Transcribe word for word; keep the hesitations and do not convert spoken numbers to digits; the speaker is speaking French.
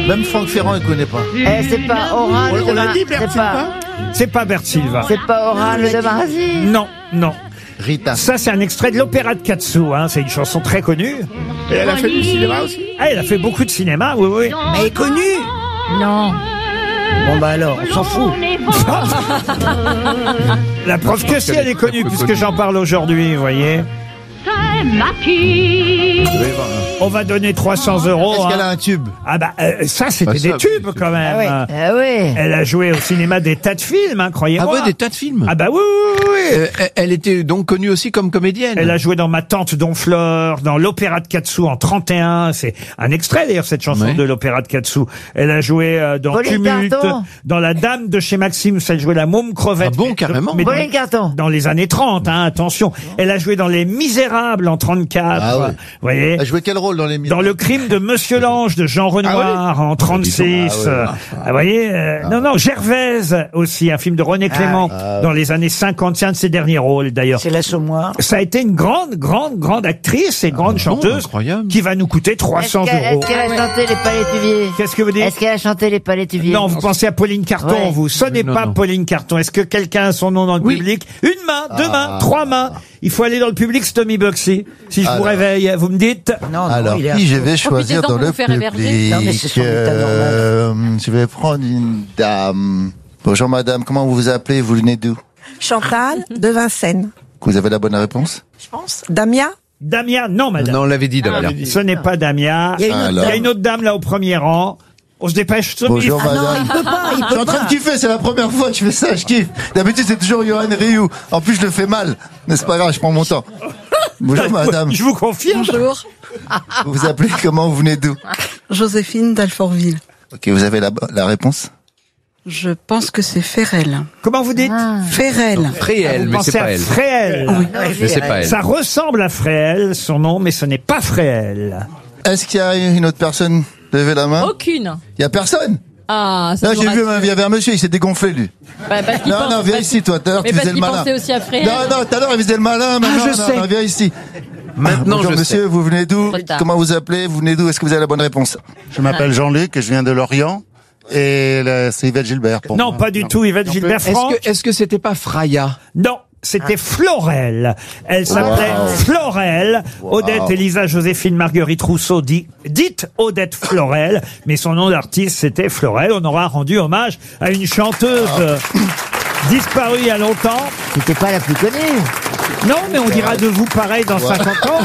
Même Franck Ferrand, il connaît pas. Eh, c'est pas oral On, de on l'a Mar- dit, Bert c'est Silva. pas, C'est pas Bert Silva. c'est pas oral de Marzi. Non, non. Rita. Ça, c'est un extrait de l'opéra de Katsu. Hein. C'est une chanson très connue. Et elle a fait du cinéma aussi. Ah, elle a fait beaucoup de cinéma, oui, oui. Mais elle est connue. Non. Bon bah alors, on s'en fout. La preuve que si, elle est connue, puisque j'en parle aujourd'hui, vous voyez. On va donner trois cents euros. Est-ce qu'elle hein. a un tube? Ah bah, euh, ça, c'était Bah, des ça, tubes, oui, quand même. Ah oui. Ah oui. Elle a joué au cinéma des tas de films, hein, croyez-moi. Ah ouais, des tas de films. Ah bah oui, oui, oui, oui. Euh, elle- elle était donc connue aussi comme comédienne. Elle a joué dans Ma tante Donfleur, dans l'opéra de Katsu en trente et un. C'est un extrait d'ailleurs cette chanson Ouais. de l'opéra de Katsu. Elle a joué euh, dans Pauline Tumulte, Carton. dans La Dame de chez Maxime. Elle a joué la môme crevette. Ah bon, Mais- carrément. mais dans- Pauline Carton. Dans les années trente, hein, attention. Elle a joué dans Les Misérables en trente-quatre. Ah ouais. Vous voyez. Elle a joué quel rôle dans les Dans Le crime de Monsieur Lange de Jean Renoir en trente-six. Ah ouais. Ah, vous voyez, euh, non, non, Gervaise aussi, un film de René Clément Ah. dans les années cinquante, c'est un de ses derniers rôles d'ailleurs. C'est l'assommoir. Ça a été une grande, grande, grande actrice et grande bon, chanteuse incroyable. qui va nous coûter trois Est-ce cents qu'elle euros. est-ce qu'elle a chanté les palétuviers? Qu'est-ce que vous dites? Est-ce qu'elle a chanté les palétuviers? Non, vous pensez à Pauline Carton, Ouais. vous. Ce n'est Non, pas non. Pauline Carton. Est-ce que quelqu'un a son nom dans le Oui. public? Une main, deux Ah. mains, trois mains. Il faut aller dans le public, c'est Tommy Buxy. Si je vous Alors. réveille, vous me dites? Non, non, Alors, il est qui je vais choisir Profitez-en dans pour le vous faire héberger. public? Non, mais c'est son état Euh, Je vais prendre une dame. Bonjour madame, comment vous vous appelez? Vous venez d'où? Chantal de Vincennes, Vous avez la bonne réponse? je pense. Damia. Damien? Non, madame. Non, on l'avait dit, Damien. Ce n'est pas Damien. Il y a une autre Alors. Il y a une autre dame là au premier rang. On se dépêche, Tommy. Bonjour Ah non, madame. il peut pas, il Je suis peut en train pas. de kiffer, c'est la première fois que je fais ça, je kiffe. D'habitude, c'est toujours Johan Rioux. En plus, je le fais mal. Mais c'est pas grave, je prends mon temps. Bonjour madame. Je vous confirme. Bonjour. Vous vous appelez comment? Vous venez d'où? Joséphine d'Alfortville. Ok, vous avez la, la réponse? Je pense que c'est Ferrel. Comment vous dites? Ferrel. Fréhel, Vous mais pensez c'est pas à elle. Fréhel. Mais c'est pas elle. Ça ressemble à Fréhel, son nom, mais ce n'est pas Fréhel. Est-ce qu'il y a une autre personne? Levez la main. Aucune. Il y a personne? Ah, ça Là, nous j'ai vu, rassure. il y avait un monsieur, il s'est dégonflé, lui. Bah, parce qu'il Non, pense- non, viens parce- ici, toi. Tout à l'heure, Mais tu parce faisais le qu'il malin. pensait aussi à Fréhel. Non, non, tout à l'heure, il faisait le malin. Maintenant, je non, sais. non, viens ici. Maintenant, Bonjour, je monsieur, sais. vous venez d'où? Trop tard. Comment vous appelez? Vous venez d'où? Est-ce que vous avez la bonne réponse? Je m'appelle Jean-Luc et je viens de Lorient. Et là, c'est Yvette Gilbert pour Non, moi. pas du tout, Yvette Gilbert Est-ce Franck. que, est-ce que c'était pas Fraya? Non. C'était Florel. Elle s'appelait Florel. Odette Elisa Joséphine Marguerite Rousseau dit, dite Odette Florel. Mais son nom d'artiste, c'était Florel. On aura rendu hommage à une chanteuse euh, disparue il y a longtemps. C'était pas la plus connue. Non, mais on dira de vous pareil dans cinquante ans.